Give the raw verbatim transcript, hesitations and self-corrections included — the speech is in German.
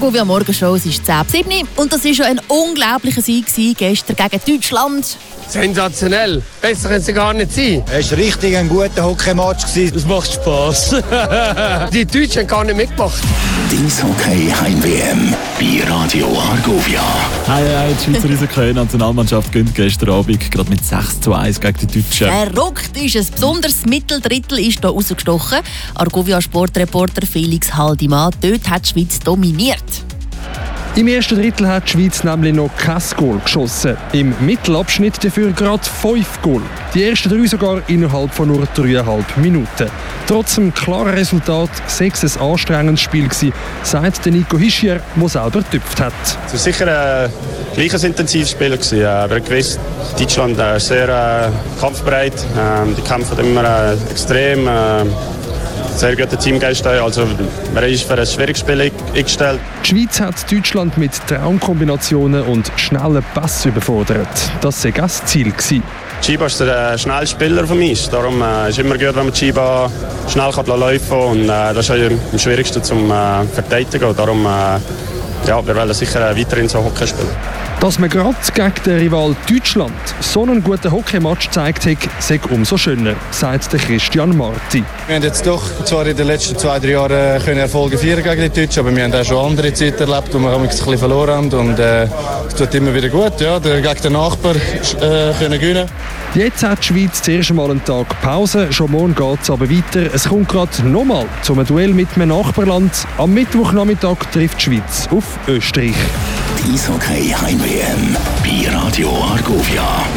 Argovia Morgenshow, es ist zehn ab sieben und das war schon ein unglaublicher Sieg gestern gegen Deutschland. Sensationell. Besser können sie gar nicht sein. Es war richtig ein guter Hockeymatch. Das macht Spass. Die Deutschen haben gar nicht mitgemacht. Eishockey Heim-W M bei Radio Argovia. Hey, hey, die Schweizer Eishockey-Nationalmannschaft gewinnt gestern Abend gerade mit sechs zu eins gegen die Deutschen. Verrückt ist es. Besonders das Mitteldrittel ist hier rausgestochen. Argovia-Sportreporter Felix Haldimann. Dort hat die Schweiz dominiert. Im ersten Drittel hat die Schweiz nämlich noch kein Goal geschossen. Im Mittelabschnitt dafür gerade fünf Goal. Die ersten drei sogar innerhalb von nur dreieinhalb Minuten. Trotz dem klaren Resultat sei es ein anstrengendes Spiel gewesen, sagt Nico Hischier, der selber getüpft hat. Es war sicher ein gleiches intensives Spiel gewesen. Wir haben gewusst, Deutschland ist sehr äh, kampfbereit. Ähm, die kämpfen immer äh, extrem. Äh, Sehr guter Teamgeist. Also, man ist für ein schwieriges Spiel eingestellt. Die Schweiz hat Deutschland mit Traumkombinationen und schnellen Pässen überfordert. Das war das Ziel gewesen. Chiba ist der schnelle Spieler von mir. Darum äh, ist es immer gut, wenn man Chiba schnell kann laufen kann. Und, äh, das ist am schwierigsten zum äh, Verteidigen. Darum äh, ja, wir wollen sicher weiterhin so Hockey spielen. Dass man gerade gegen den Rival Deutschland so einen guten Hockeymatch gezeigt hat, sei umso schöner, sagt der Christian Marti. Wir haben jetzt doch zwar in den letzten zwei, drei Jahren können Erfolge feiern gegen die Deutschen, aber wir haben auch schon andere Zeiten erlebt, wo wir ein bisschen verloren haben. Und äh, es tut immer wieder gut, ja, gegen den Nachbarn äh, können gewinnen. Jetzt hat die Schweiz zuerst einmal einen Tag Pause, schon morgen geht es aber weiter. Es kommt gerade nochmal zu einem Duell mit einem Nachbarland. Am Mittwochnachmittag trifft die Schweiz auf Österreich. Eishockey Heim-W M bei Radio Argovia.